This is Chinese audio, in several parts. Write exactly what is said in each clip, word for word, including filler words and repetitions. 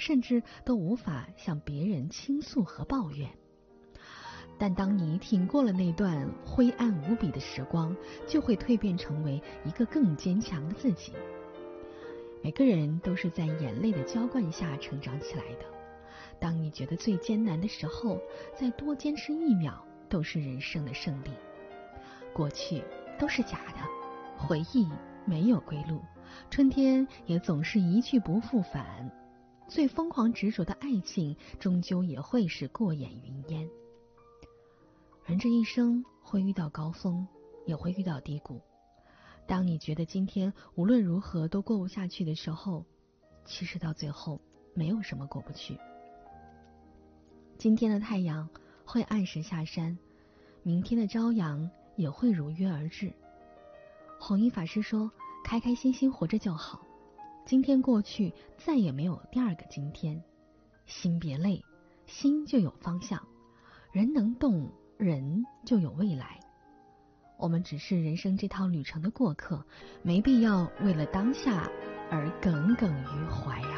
甚至都无法向别人倾诉和抱怨。但当你挺过了那段灰暗无比的时光，就会蜕变成为一个更坚强的自己。每个人都是在眼泪的浇灌下成长起来的。当你觉得最艰难的时候，再多坚持一秒都是人生的胜利。过去都是假的，回忆没有归路，春天也总是一去不复返。最疯狂执着的爱情，终究也会是过眼云烟。人这一生会遇到高峰，也会遇到低谷。当你觉得今天无论如何都过不下去的时候，其实到最后没有什么过不去。今天的太阳会按时下山，明天的朝阳也会如约而至。弘一法师说，开开心心活着就好，今天过去，再也没有第二个今天。心别累，心就有方向，人能动，人就有未来。我们只是人生这趟旅程的过客，没必要为了当下而耿耿于怀啊。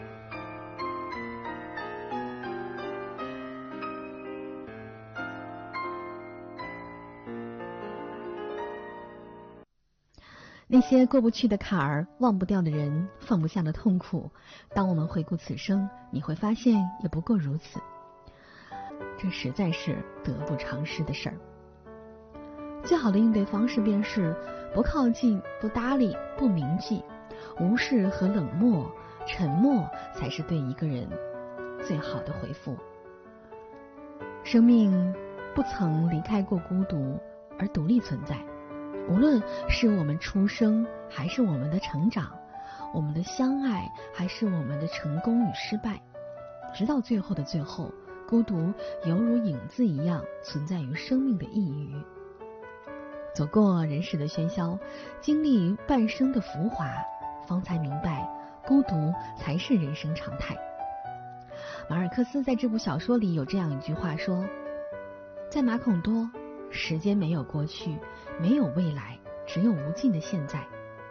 那些过不去的坎儿，忘不掉的人，放不下的痛苦，当我们回顾此生，你会发现也不过如此。这实在是得不偿失的事儿。最好的应对方式便是不靠近，不搭理，不铭记，无视和冷漠，沉默才是对一个人最好的回复。生命不曾离开过孤独而独立存在，无论是我们出生还是我们的成长，我们的相爱还是我们的成功与失败，直到最后的最后，孤独犹如影子一样存在于生命的一隅。走过人世的喧嚣，经历半生的浮华，方才明白孤独才是人生常态。马尔克斯在这部小说里有这样一句话说，在马孔多，时间没有过去，没有未来，只有无尽的现在。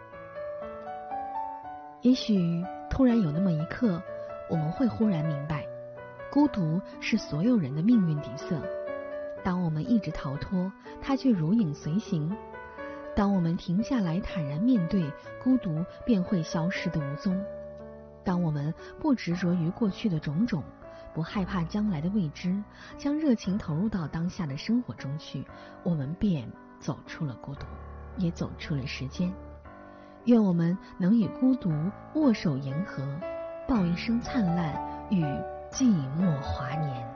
也许突然有那么一刻，我们会忽然明白，孤独是所有人的命运底色。当我们一直逃脱，它却如影随形。当我们停下来坦然面对，孤独便会消失的无踪。当我们不执着于过去的种种，不害怕将来的未知，将热情投入到当下的生活中去，我们便走出了孤独，也走出了时间。愿我们能与孤独握手言和，报一声灿烂，与寂寞华年。